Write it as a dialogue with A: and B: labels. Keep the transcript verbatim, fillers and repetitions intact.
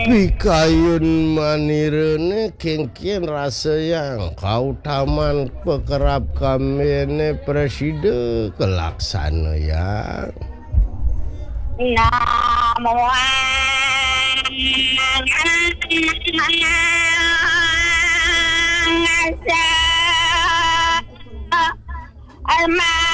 A: Pikayun manirene kengkian rasa yang kau taman pekerap kamene preside kelaksana ya.
B: Namo Alma